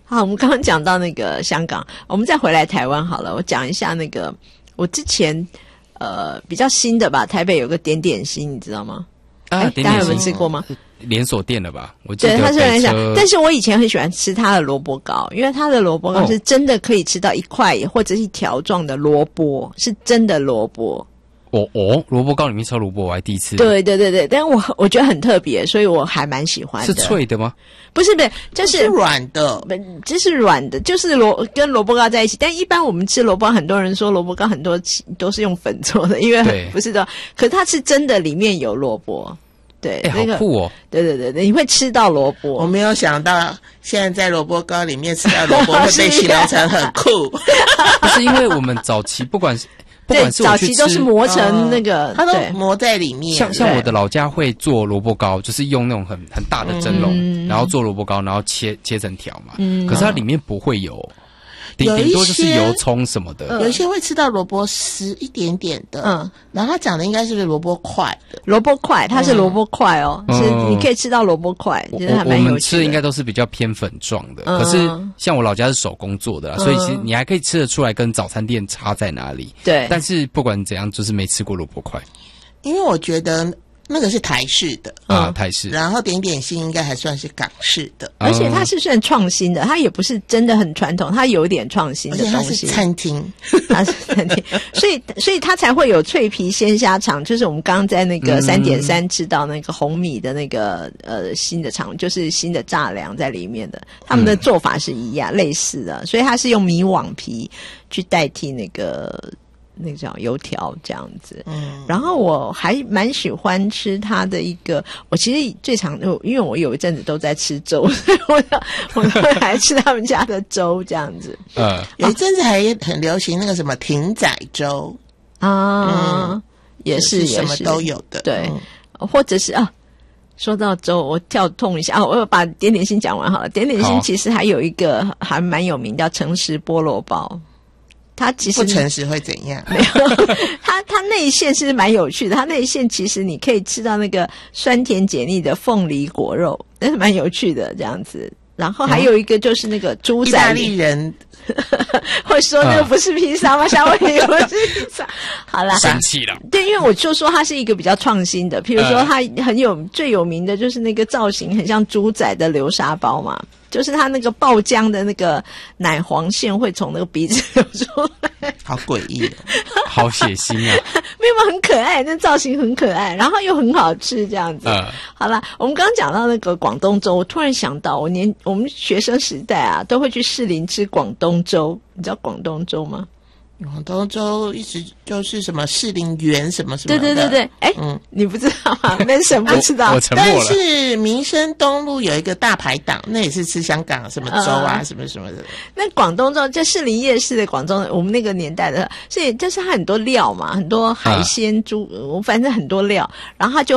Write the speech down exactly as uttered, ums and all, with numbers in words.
好，我们刚刚讲到那个香港，我们再回来台湾好了。我讲一下那个我之前呃比较新的吧，台北有个点点心，你知道吗？ 啊， 大家有没有吃过吗？ 连锁店了吧？我记得对，它是很小， 车但是我以前很喜欢吃它的萝卜糕，因为它的萝卜糕是真的可以吃到一块或者是一条状的萝卜，是真的萝卜。 哦哦，萝卜糕里面烧萝卜，我还第一次。 对对对对，但我我觉得很特别，所以我还蛮喜欢的。 是脆的吗？ 不是不是，就是是软的， 就是软的，就是萝跟萝卜糕在一起。但一般我们吃萝卜，很多人说萝卜糕很多都是用粉做的，因为不是的，可是它是真的里面有萝卜。对， 哎、 那个、 好酷哦！ 对对对对，你会吃到萝卜。 我没有想到现在在萝卜糕里面吃到萝卜会被形容成很酷。 不是因为我们早期不管是不管是我去吃， 早期都是磨成那个， 哦、它都磨在里面。 像像我的老家会做萝卜糕，就是用那种很很大的蒸笼、嗯，然后做萝卜糕，然后切切成条嘛。嗯，可是它里面不会有。顶顶多就是油葱什么的， 有一些会吃到萝卜丝一点点的，嗯，然后它讲的应该是萝卜块的， 萝卜块，它是萝卜块哦，嗯、是你可以吃到萝卜块，其实还蛮有趣的。 我们吃的应该都是比较偏粉状的，嗯、可是像我老家是手工做的啦、嗯，所以其实你还可以吃得出来跟早餐店差在哪里。 对， 但是不管怎样，就是没吃过萝卜块， 因为我觉得。那个是台式的啊，台式。 然后点点心应该还算是港式的， 而且它是算创新的，它也不是真的很传统，它有点创新的东西。 而且它是餐厅， 它是餐厅，所以所以它才会有脆皮鲜虾肠，就是我们刚刚在那个三点三吃到那个红米的那个呃新的肠，就是新的炸粮在里面的，他们的做法是一样、嗯、类似的，所以它是用米网皮去代替那个。那个叫油条这样子，嗯，然后我还蛮喜欢吃它的一个，我其实最常因为我有一阵子都在吃粥，所以我我会来吃他们家的粥这样子。 呃， 有一阵子还很流行那个什么艇仔粥啊、嗯，也是也是什么都有的， 对，嗯、或者是啊。说到粥，我跳痛一下啊！我有把点点心讲完好了。点点心其实还有一个还蛮有名，叫诚实菠萝包。它其实不诚实会怎样？ 没有，它它内馅是蛮有趣的。它内馅其实你可以吃到那个酸甜解腻的凤梨果肉，但是蛮有趣的这样子。然后还有一个就是那个猪仔、嗯、 意大利人会说那个不是披萨吗？夏威夷不是披萨。好啦， 生气了。 对，因为我就说它是一个比较创新的，譬如说它很有、呃、最有名的就是那个造型很像猪仔的流沙包嘛。就是它那个爆浆的那个奶黄馅会从那个鼻子流出来， 好诡异、哦， 好血腥啊！ 没有，很可爱，那造型很可爱，然后又很好吃，这样子。 呃、 好啦，我们刚刚讲到那个广东粥，我突然想到，我年我们学生时代啊，都会去士林吃广东粥，你知道广东粥吗？ 广东粥一直就是什么士林园什么什么的， 对对对对，哎，嗯，你不知道吗？没什么不知道， 我, 我沉默了。 但是民生东路有一个大排档，那也是吃香港什么粥啊、嗯、什么什么的。 那广东粥，就士林夜市的广东，我们那个年代的，所以就是它很多料嘛，很多海鲜、猪、嗯，反正很多料，然后它就